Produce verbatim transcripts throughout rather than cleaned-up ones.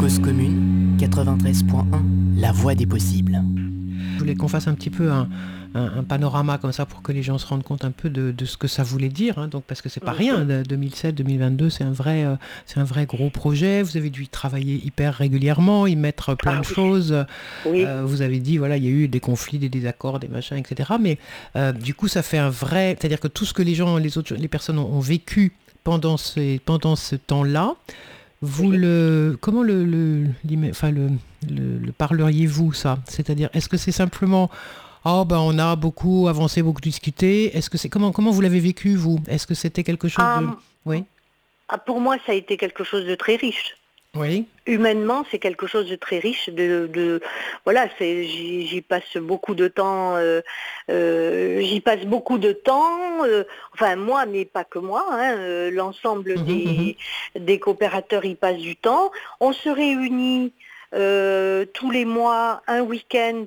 Cause commune, quatre-vingt-treize point un, la voie des possibles. Je voulais qu'on fasse un petit peu un, un, un panorama comme ça pour que les gens se rendent compte un peu de, de ce que ça voulait dire, hein, donc, parce que c'est pas rien, deux mille sept deux mille vingt-deux, c'est un, vrai, euh, c'est un vrai gros projet, vous avez dû y travailler hyper régulièrement, y mettre plein Ah de oui. choses, Oui. euh, vous avez dit, voilà, il y a eu des conflits, des désaccords, des machins, et cetera, mais euh, du coup ça fait un vrai, c'est-à-dire que tout ce que les gens, les autres, les personnes ont, ont vécu pendant, ces, pendant ce temps-là, vous Oui. le, comment le, le, enfin le, le, le parleriez-vous ça? C'est-à-dire, est-ce que c'est simplement, oh ben on a beaucoup avancé, beaucoup discuté. Est-ce que c'est comment, comment vous l'avez vécu vous? Est-ce que c'était quelque chose Ah, de, oui, ah, pour moi, ça a été quelque chose de très riche. oui, Humainement, c'est quelque chose de très riche. De, de voilà, c'est, j'y, j'y passe beaucoup de temps. Euh, euh, j'y passe beaucoup de temps. Euh, enfin, moi, mais pas que moi. Hein, euh, l'ensemble Mhm, des, des coopérateurs y passent du temps. On se réunit euh, tous les mois, un week-end,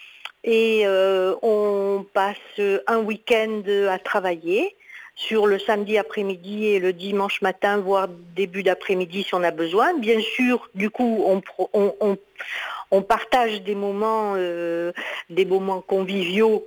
et euh, on passe un week-end à travailler. Sur le samedi après-midi et le dimanche matin, voire début d'après-midi si on a besoin. Bien sûr, du coup, on, on, on, on partage des moments, euh, des moments conviviaux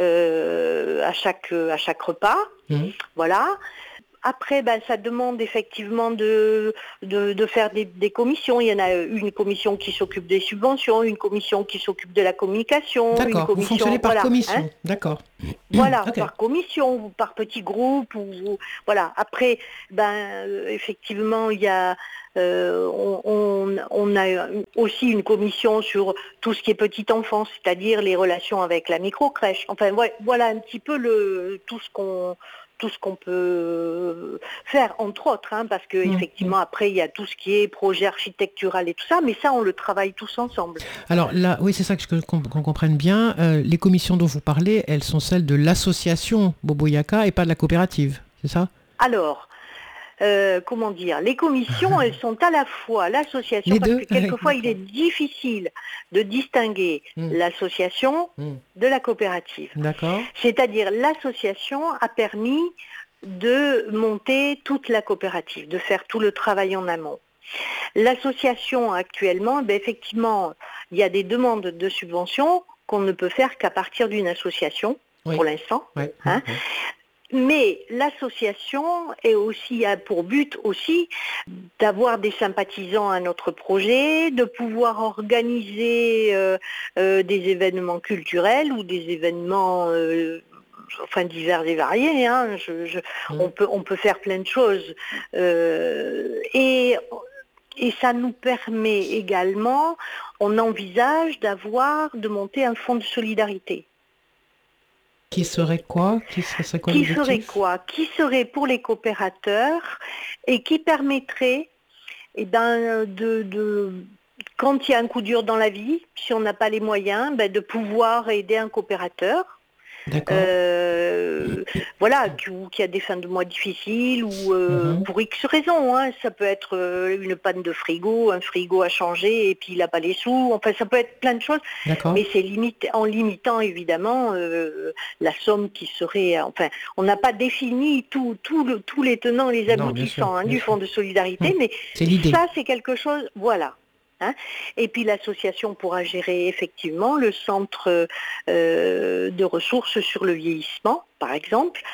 euh, à, chaque, à chaque repas. mhm. Voilà. Après, ben, ça demande effectivement de, de, de faire des, des commissions. Il y en a une commission qui s'occupe des subventions, une commission qui s'occupe de la communication, une D'accord. Vous commission... fonctionnez par voilà, commission. hein. D'accord. Voilà, Ok. par commission ou par petits groupes. Ou, ou- voilà. Après, ben, euh, effectivement, il y a, euh, on, on- on a aussi une commission sur tout ce qui est petite enfance, c'est-à-dire les relations avec la micro-crèche. Enfin, ouais, voilà un petit peu le, tout ce qu'on tout ce qu'on peut faire, entre autres, hein, parce que Mhm. effectivement après il y a tout ce qui est projet architectural et tout ça, mais ça on le travaille tous ensemble. Alors là, oui, c'est ça que je, qu'on, qu'on comprenne bien. Euh, les commissions dont vous parlez, elles sont celles de l'association Boboyaka et pas de la coopérative, c'est ça? Alors, euh, comment dire, les commissions, elles sont à la fois l'association, Les parce deux? que Oui, quelquefois il est d'accord. difficile de distinguer Hmm, l'association hmm. de la coopérative. D'accord. C'est-à-dire l'association a permis de monter toute la coopérative, de faire tout le travail en amont. L'association actuellement, ben, effectivement, il y a des demandes de subventions qu'on ne peut faire qu'à partir d'une association, Oui. pour l'instant. Oui. Hein. Oui. Mais l'association est aussi, a pour but aussi d'avoir des sympathisants à notre projet, de pouvoir organiser euh, euh, des événements culturels ou des événements euh, enfin divers et variés. Hein. Je, je, Hmm. on, peut, on peut faire plein de choses. Euh, et, et ça nous permet également, on envisage d'avoir, de monter un fonds de solidarité. Qui serait quoi? Qui serait, c'est quoi Qui ferait l'objectif? quoi? Qui serait pour les coopérateurs et qui permettrait eh ben, de, de, quand il y a un coup dur dans la vie, si on n'a pas les moyens, ben, de pouvoir aider un coopérateur. D'accord. Euh, voilà, qui, qui a des fins de mois difficiles ou euh, Mhm. pour X raisons. Hein. Ça peut être euh, une panne de frigo, un frigo à changer et puis il n'a pas les sous. Enfin, ça peut être plein de choses. D'accord. Mais c'est limité, en limitant évidemment euh, la somme qui serait... Enfin, on n'a pas défini tout, tout le, tous les tenants, les Non, bien sûr, aboutissants hein, bien du sûr. fonds de solidarité, Hmm. mais C'est l'idée. ça c'est quelque chose... Voilà. Hein. Et puis l'association pourra gérer effectivement le centre euh, de ressources sur le vieillissement, par exemple.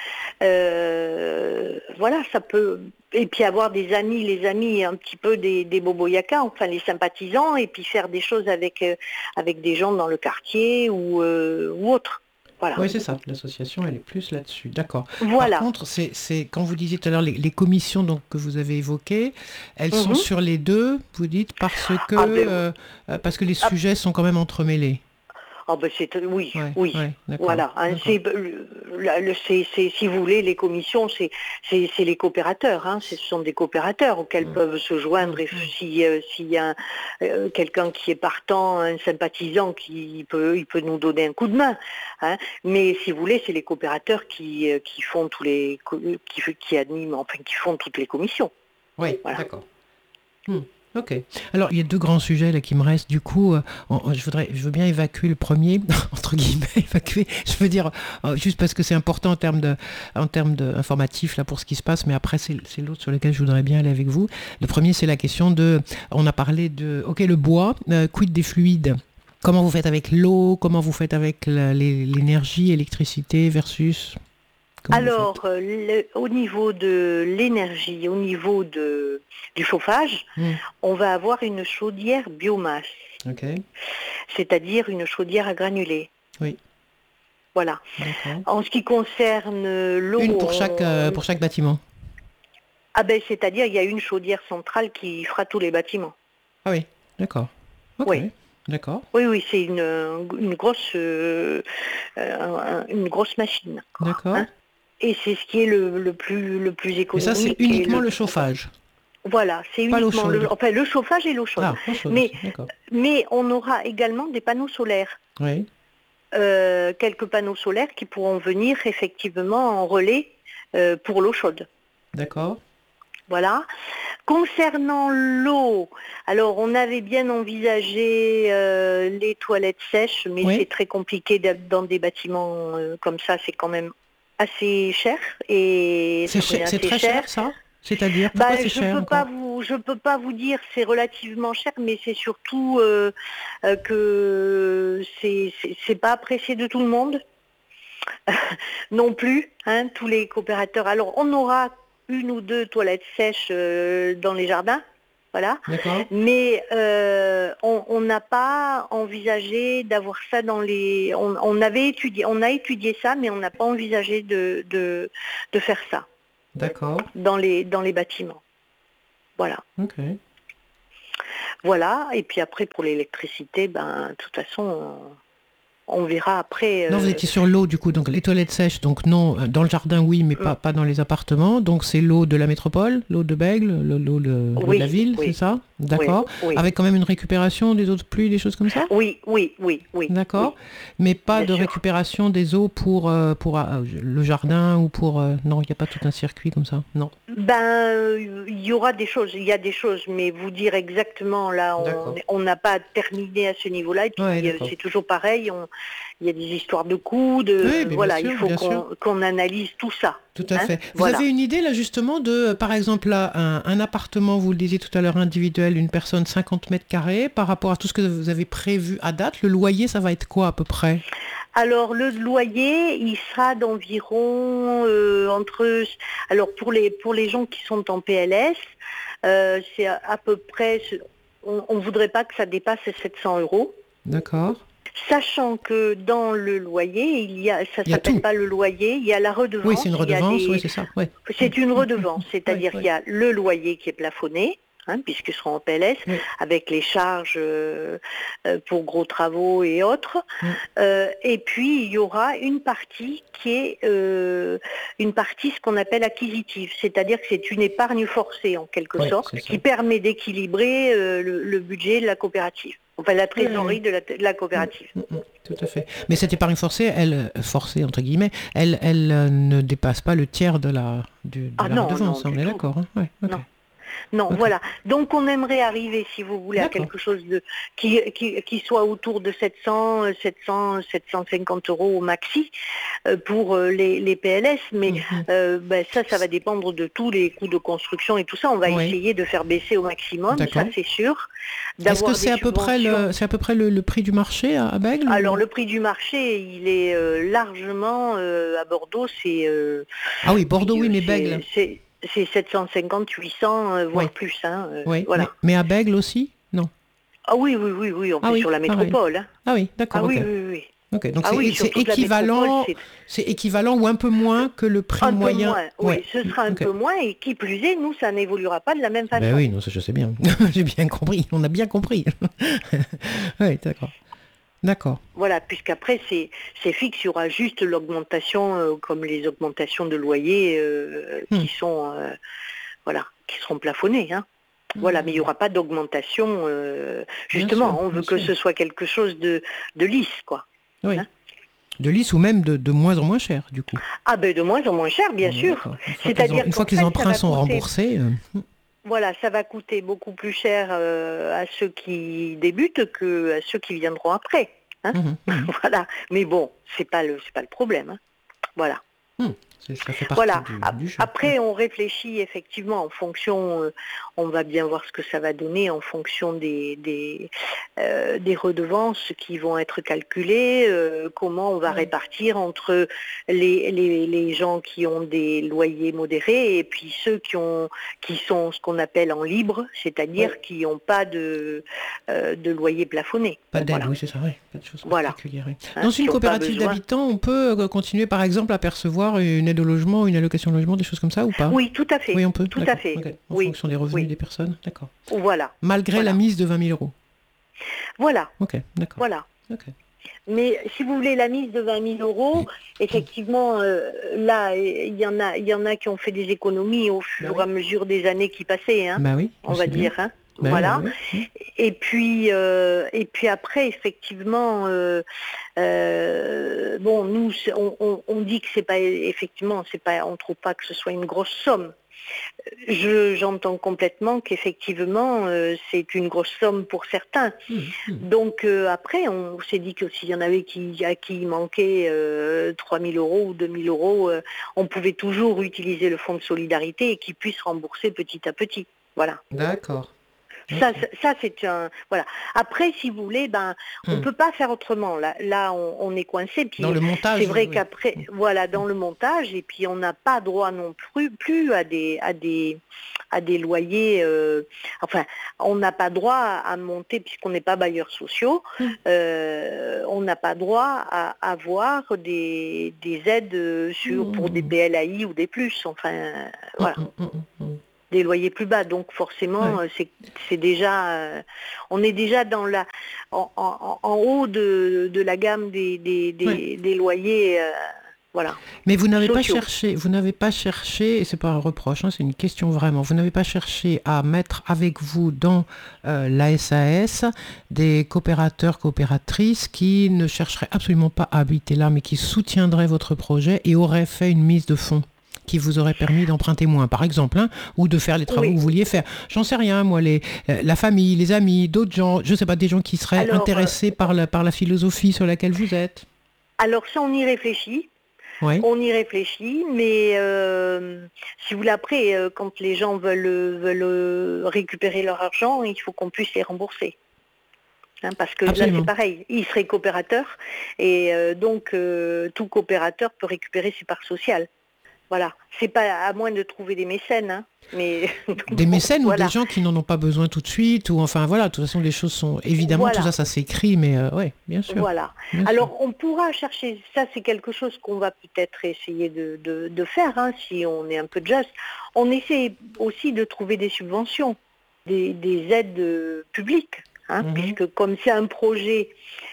Euh, voilà, ça peut... Et puis avoir des amis, les amis un petit peu des, des boboyaka, enfin les sympathisants, et puis faire des choses avec, euh, avec des gens dans le quartier ou, euh, ou autre. Voilà. Oui, c'est ça. L'association, elle est plus là-dessus. D'accord. Par Voilà. contre, c'est, c'est quand vous disiez tout à l'heure les, les commissions donc, que vous avez évoquées, elles sont Mhm. sur les deux, vous dites, parce que, Ah ben, euh, euh, parce que les ah, sujets sont quand même entremêlés. Ah ben c'est oui, Ouais, oui. ouais, d'accord. Voilà. Hein, d'accord. c'est, le, le- c'est, c'est- si vous voulez, les commissions, c'est, c'est, c'est les coopérateurs. Hein, ce sont des coopérateurs auxquels Mm. peuvent se joindre. Et Mm. si euh, s'il y a un, euh, quelqu'un qui est partant, un sympathisant, qui peut, il peut nous donner un coup de main. Hein. Mais si vous voulez, c'est les coopérateurs qui, euh, qui font tous les, co- qui, qui animent, enfin qui font toutes les commissions. Oui, Voilà. d'accord. Hmm. Ok. Alors, il y a deux grands sujets là qui me restent. Du coup, euh, on- on- je voudrais, je veux bien évacuer le premier, entre guillemets, évacuer. Je veux dire, euh, juste parce que c'est important en termes de, en termes de informatifs là pour ce qui se passe. Mais après, c'est, c'est l'autre sur lequel je voudrais bien aller avec vous. Le premier, c'est la question de, on a parlé de, ok, le bois, euh, quid des fluides. Comment vous faites avec l'eau? Comment vous faites avec la- les- l'énergie, électricité versus. Comment vous Alors, faites? euh, le- au niveau de l'énergie, au niveau de, du chauffage, Hmm. on va avoir une chaudière biomasse, Ok. c'est-à-dire une chaudière à granulés. Oui. Voilà. D'accord. En ce qui concerne l'eau, Une pour chaque, euh, on- pour chaque bâtiment. ah ben, c'est-à-dire il y a une chaudière centrale qui fera tous les bâtiments. Ah oui. D'accord. Ok. Oui. D'accord. Oui, oui, c'est une, une grosse, euh, euh, une grosse machine, quoi, D'accord. hein. Et c'est ce qui est le, le plus, le plus Mais économique. ça, c'est et uniquement le- le chauffage, Voilà, c'est pas l'eau uniquement le, chaude. enfin, le chauffage et l'eau chaude. Ah, l'eau chaude Mais, aussi, d'accord. mais on aura également des panneaux solaires. Oui, Euh, quelques panneaux solaires qui pourront venir effectivement en relais euh, pour l'eau chaude. d'accord. Voilà. Concernant l'eau, alors on avait bien envisagé euh, les toilettes sèches, mais Oui. c'est très compliqué d'être dans des bâtiments euh, comme ça, c'est quand même assez cher et C'est, ça revient cher- c'est assez très cher, ça? C'est-à-dire, Bah, pourquoi c'est je cher peux pas encore? vous, je peux pas vous dire c'est relativement cher, mais c'est surtout euh, euh, que c'est, c'est c'est pas apprécié de tout le monde non plus, hein, tous les coopérateurs. Alors on aura une ou deux toilettes sèches euh, dans les jardins, voilà, D'accord. mais euh, on on n'a pas envisagé d'avoir ça dans les. On, on avait étudié, on a étudié ça, mais on n'a pas envisagé de, de de faire ça D'accord. dans les dans les bâtiments. Voilà. Ok. Voilà, et puis après pour l'électricité, ben de toute façon on, on verra après. Non, vous euh, étiez sur l'eau, du coup, donc les toilettes sèches, donc non, euh, dans le jardin, oui, mais pas, Mm. pas dans les appartements. Donc c'est l'eau de la métropole, l'eau de Bègle, l'eau, l'eau de, l'eau de Oui, la ville, oui. c'est ça? D'accord. Oui, oui. Avec quand même une récupération des eaux de pluie, des choses comme ça? Oui, oui, oui, oui. D'accord. Mais pas Bien de sûr. récupération des eaux pour, euh, pour euh, le jardin ou pour... euh, non, il n'y a pas tout un circuit comme ça. Non. Ben, euh, il y aura des choses, il y a des choses, mais vous dire exactement, là, D'accord. on on n'a pas terminé à ce niveau-là, et puis Ouais, euh, d'accord. c'est toujours pareil, on- il y a des histoires de coûts, de, Oui, mais bien voilà, sûr, il faut bien qu'on sûr. qu'on analyse tout ça. Tout à hein, fait. Vous voilà. avez une idée là justement de, euh, par exemple, là, un, un appartement, vous le disiez tout à l'heure, individuel, une personne cinquante mètres carrés, par rapport à tout ce que vous avez prévu à date, le loyer, ça va être quoi à peu près? Alors le loyer, il sera d'environ euh, entre, alors pour les pour les gens qui sont en P L S, euh, c'est à, à peu près, on ne voudrait pas que ça dépasse sept cents euros. D'accord. Sachant que dans le loyer, il y a, ça Il y a s'appelle tout. pas le loyer, il y a la redevance. Oui, c'est une il y a redevance, des- oui, c'est ça. Ouais. C'est une redevance, c'est-à-dire Oui, oui. qu'il y a le loyer qui est plafonné, hein, puisqu'ils seront en P L S, Oui. avec les charges euh, euh, pour gros travaux et autres. Mm. Euh, et puis il y aura une partie qui est euh, une partie ce qu'on appelle acquisitive, c'est-à-dire que c'est une épargne forcée en quelque Oui, sorte, c'est ça. qui permet d'équilibrer euh, le, le budget de la coopérative, enfin la trésorerie de la, de la coopérative. Mm, mm, tout à fait. Mais cette épargne forcée, elle, euh, forcée entre guillemets, elle, elle euh, ne dépasse pas le tiers de la, du- de Ah la non, redevance, non, on du est tout. d'accord. Hein? Ouais, ok. Non. Non, Ok. voilà. Donc on aimerait arriver, si vous voulez, à D'accord. quelque chose de qui, qui, qui soit autour de sept cents, euh, sept cents, sept cent cinquante euros au maxi euh, pour euh, les, les P L S, mais Mhm. euh, ben, ça, ça va dépendre de tous les coûts de construction et tout ça. On va Oui. essayer de faire baisser au maximum, D'accord. ça c'est sûr. Est-ce D'avoir que c'est des à peu près subventions. le, c'est à peu près le, le prix du marché à, à Bègle? Alors ou- le prix du marché, il est euh, largement euh, à Bordeaux, c'est euh, Ah oui, Bordeaux, oui, mais c'est- Bègle. c'est c'est sept cent cinquante, huit cents, euh, voire Oui. plus. Hein, euh, Oui. voilà. Mais, mais à Bègle aussi? Non. Ah oui, oui, oui, oui, on Ah fait oui, sur la pareil. métropole. Hein. Ah oui, d'accord. Ah oui, ok. oui, oui. Ok, donc Ah c'est, oui, sur c'est toute la équivalent, métropole, c'est c'est équivalent ou un peu moins que le prix un peu moyen. moins. Oui, Ouais. ce sera un Ok. peu moins et qui plus est, nous, ça n'évoluera pas de la même façon. Ben oui, non, ça je sais bien. J'ai bien compris. On a bien compris. Oui, d'accord. D'accord. Voilà, puisqu'après, c'est c'est fixe, il y aura juste l'augmentation, euh, comme les augmentations de loyer euh, Hmm. qui sont, euh, voilà, qui seront plafonnées. Hein. Voilà, mais il n'y aura pas d'augmentation. euh, justement, sûr, on veut bien que sûr. ce soit quelque chose de, de lisse, quoi. Oui. Hein. De lisse ou même de, de moins en moins cher, du coup. Ah ben de moins en moins cher, bien On est sûr. d'accord. Une fois, qu'ils ont- C'est-à-dire une fois qu'en que les fait, ça emprunts va sont coûter- remboursés. euh, voilà, ça va coûter beaucoup plus cher euh, à ceux qui débutent que à ceux qui viendront après. Hein. Mmh, mmh. Voilà. Mais bon, c'est pas le c'est pas le problème. Hein. Voilà. Mmh. C'est, ça fait partie Voilà. du, du jeu. Après, on réfléchit effectivement en fonction, euh, on va bien voir ce que ça va donner en fonction des, des, euh, des redevances qui vont être calculées, euh, comment on va Ouais. répartir entre les, les, les gens qui ont des loyers modérés et puis ceux qui, ont, qui sont ce qu'on appelle en libre, c'est-à-dire Ouais. qui n'ont pas de, euh, de loyer plafonné. Pas d'aide, Voilà. oui, c'est ça, oui. Pas de choses Voilà. particulières. Oui. Hein, Dans qui une ont pas coopérative besoin. d'habitants, on peut euh, continuer, par exemple, à percevoir une aide au logement, une allocation de logement, des choses comme ça ou pas? Oui, tout à fait. Oui, on peut. Tout D'accord. à fait. Ok. En Oui. fonction des revenus Oui. des personnes, d'accord. Voilà. Malgré Voilà. la mise de vingt mille euros. Voilà. Ok, d'accord. Voilà. Ok. Mais si vous voulez la mise de vingt mille euros, effectivement, euh, là, il y en a, il y en a qui ont fait des économies au fur Bah et à mesure des années qui passaient, hein, Bah oui, on je va sais bien. dire. Hein, Bah voilà. oui, oui, oui. Et puis, euh, et puis après, effectivement, euh, euh, bon, nous, c'est- on, on- on dit que c'est pas, effectivement, c'est pas, on trouve pas que ce soit une grosse somme. Je, j'entends complètement qu'effectivement, euh, c'est une grosse somme pour certains. Mmh, mmh. Donc euh, après, on s'est dit que s'il y en avait qui, à qui il manquait euh, trois mille euros ou deux mille euros, euh, on pouvait toujours utiliser le fonds de solidarité et qu'ils puissent rembourser petit à petit. Voilà. D'accord. Ça, Ok. ça, ça, c'est un... Voilà. Après, si vous voulez, ben, on ne Mmh. peut pas faire autrement. Là, là on, on est coincé. Puis Dans le montage, c'est vrai oui. qu'après, Mmh. voilà, dans le montage, et puis on n'a pas droit non plus, plus à des, à des, à des loyers. euh, enfin, on n'a pas droit à monter puisqu'on n'est pas bailleurs sociaux. Mmh. euh, on n'a pas droit à avoir des, des aides euh, sur pour des Mmh. B L A I ou des plus. Enfin, euh, voilà. Mmh, mmh, mmh, mmh. Des loyers plus bas, donc forcément Ouais. euh, c'est, c'est déjà, euh, on est déjà dans la, en, en- en haut de, de la gamme des, des, des, Ouais. des loyers, euh, voilà. Mais vous n'avez pas Sociaux. cherché, vous n'avez pas cherché, et c'est pas un reproche, hein, c'est une question vraiment, vous n'avez pas cherché à mettre avec vous dans euh, l'A S A S des coopérateurs, coopératrices qui ne chercheraient absolument pas à habiter là, mais qui soutiendraient votre projet et auraient fait une mise de fonds qui vous aurait permis d'emprunter moins, par exemple, hein, ou de faire les travaux Oui. que vous vouliez faire. J'en sais rien, moi, les, euh, la famille, les amis, d'autres gens, je sais pas, des gens qui seraient Alors, intéressés par la, par la philosophie sur laquelle vous êtes. Alors ça on y réfléchit, Oui. on y réfléchit, mais euh, si vous voulez après, euh, quand les gens veulent, veulent euh, récupérer leur argent, il faut qu'on puisse les rembourser. Hein, parce que Absolument. là c'est pareil, ils seraient coopérateurs et euh, donc euh, tout coopérateur peut récupérer ses parts sociales. Voilà, c'est pas à moins de trouver des mécènes, hein, mais Des mécènes voilà. ou des gens qui n'en ont pas besoin tout de suite, ou enfin voilà, de toute façon les choses sont évidemment, Voilà. tout ça ça s'écrit, mais euh, ouais, bien sûr. Voilà. bien sûr. Alors on pourra chercher, ça c'est quelque chose qu'on va peut-être essayer de, de, de faire, hein, si on est un peu juste. On essaie aussi de trouver des subventions, des, des aides euh, publiques, hein, Mhm. puisque comme c'est un projet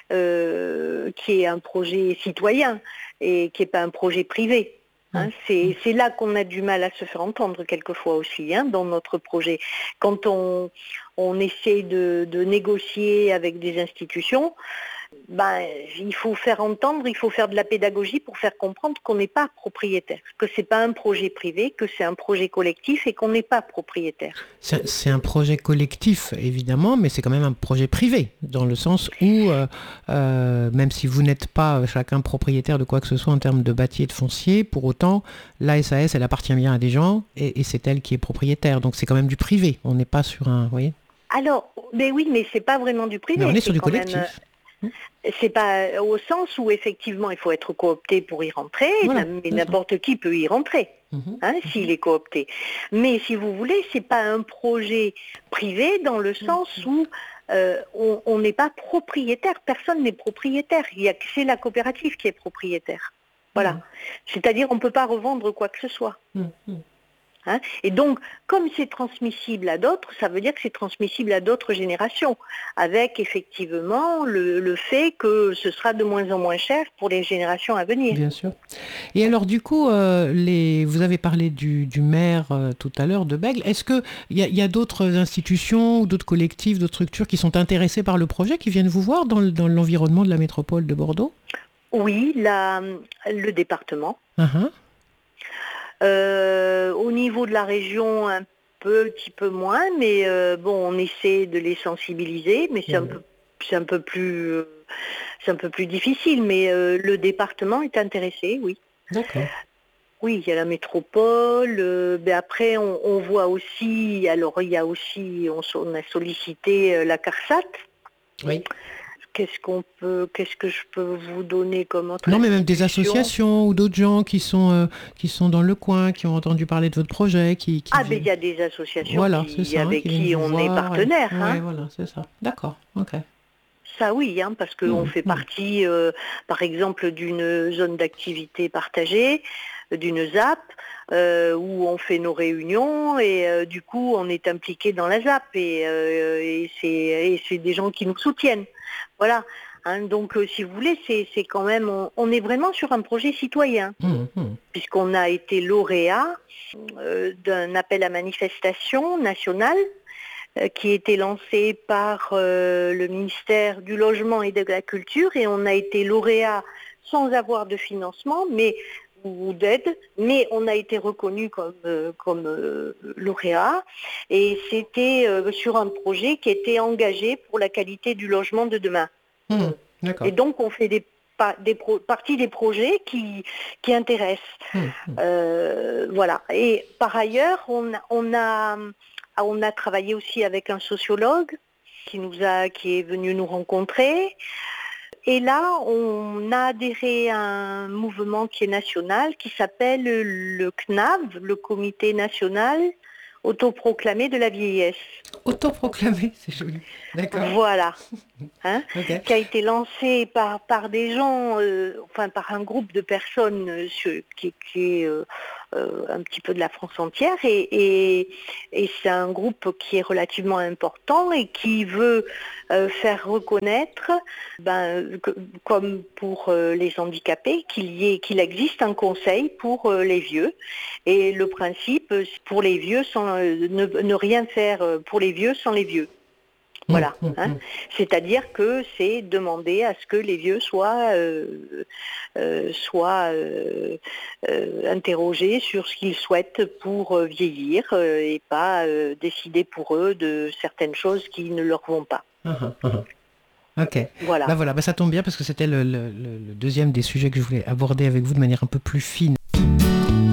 euh, qui est un projet citoyen et qui n'est pas un projet privé. Hein, c'est, c'est là qu'on a du mal à se faire entendre quelquefois aussi, hein, dans notre projet. Quand on, on essaie de, de négocier avec des institutions, ben, il faut faire entendre, il faut faire de la pédagogie pour faire comprendre qu'on n'est pas propriétaire, que c'est pas un projet privé, que c'est un projet collectif et qu'on n'est pas propriétaire. C'est, c'est un projet collectif, évidemment, mais c'est quand même un projet privé, dans le sens où, euh, euh, même si vous n'êtes pas chacun propriétaire de quoi que ce soit en termes de bâti et de foncier, pour autant, l'A S A S, elle appartient bien à des gens, et, et c'est elle qui est propriétaire, donc c'est quand même du privé, on n'est pas sur un, vous voyez. Alors, mais oui, mais c'est pas vraiment du privé. Mais on est c'est sur du quand même, collectif. c'est pas au sens où effectivement il faut être coopté pour y rentrer, Voilà, mais c'est ça. n'importe qui peut y rentrer, Mhm. hein, s'il est coopté. Mais si vous voulez, c'est pas un projet privé dans le sens où euh, on on n'est pas propriétaire, personne n'est propriétaire. Il y a, c'est la coopérative qui est propriétaire. Voilà. Mhm. C'est-à-dire on ne peut pas revendre quoi que ce soit. Mhm. Hein. Et donc, comme c'est transmissible à d'autres, ça veut dire que c'est transmissible à d'autres générations, avec effectivement le, le fait que ce sera de moins en moins cher pour les générations à venir. Bien sûr. Et alors du coup, euh, les, vous avez parlé du, du maire euh, tout à l'heure de Bègles. Est-ce qu'il y a, y a d'autres institutions, ou d'autres collectifs, d'autres structures qui sont intéressées par le projet, qui viennent vous voir dans, le- dans l'environnement de la métropole de Bordeaux? Oui, la, le département. Uh-huh. Euh, au niveau de la région, un petit peu moins, mais euh, bon, on essaie de les sensibiliser, mais c'est un Mmh. peu, c'est un peu plus, euh, c'est un peu plus difficile. Mais euh, le département est intéressé, oui. D'accord. Oui, il y a la métropole. Euh, ben après, on, on voit aussi, alors il y a aussi, on, s- on a sollicité euh, la CARSAT. Oui. Qu'est-ce qu'on peut, qu'est-ce que je peux vous donner comme autre Non, mais même des institution? associations ou d'autres gens qui sont, euh, qui sont dans le coin, qui ont entendu parler de votre projet, qui, qui Ah, ben il viennent. y a des associations Voilà, c'est qui, ça, hein, avec qui viennent qui vous on est voir. Et... partenaire, Ouais, hein. voilà, c'est ça. D'accord, ok. Ça oui, hein, parce qu'on Mmh, fait mmh. partie, euh, par exemple, d'une zone d'activité partagée, euh, d'une Z A P, euh, où on fait nos réunions et euh, du coup on est impliqué dans la Z A P et, euh, et c'est et c'est des gens qui nous soutiennent. Voilà. Hein, donc euh, si vous voulez, c'est c'est quand même, on, on est vraiment sur un projet citoyen, Mmh, mmh. puisqu'on a été lauréat euh, d'un appel à manifestation national euh, qui a été lancé par euh, le ministère du Logement et de la Culture et on a été lauréat sans avoir de financement mais ou d'aide, mais on a été reconnu comme, euh, comme euh, lauréat et c'était euh, sur un projet qui était engagé pour la qualité du logement de demain. Mmh, Et d'accord. donc on fait des, pa- des pro- partie des projets qui, qui intéressent. Mmh, mmh. Euh, voilà. Et par ailleurs, on, a- on, a, on a travaillé aussi avec un sociologue qui, nous a, qui est venu nous rencontrer. Et là, on a adhéré à un mouvement qui est national, qui s'appelle le C N A V, le Comité national autoproclamé de la vieillesse. Autoproclamé, c'est joli. D'accord. Voilà. Hein, Ok. qui a été lancé par, par des gens, euh, enfin par un groupe de personnes euh, sur- qui, qui est euh, euh, un petit peu de la France entière et, et, et c'est un groupe qui est relativement important et qui veut euh, faire reconnaître, ben, que- comme pour euh, les handicapés, qu'il y ait, qu'il existe un conseil pour euh, les vieux et le principe euh, pour les vieux sans euh, ne, ne rien faire euh, pour les vieux sans les vieux. Voilà. Mmh, Hein. mmh, C'est-à-dire que c'est demander à ce que les vieux soient, euh, euh, soient euh, euh, interrogés sur ce qu'ils souhaitent pour euh, vieillir euh, et pas euh, décider pour eux de certaines choses qui ne leur vont pas. mmh. Ah, ah, ah. Ok. Voilà. Bah voilà, bah ça tombe bien parce que c'était le, le- le- le deuxième des sujets que je voulais aborder avec vous de manière un peu plus fine.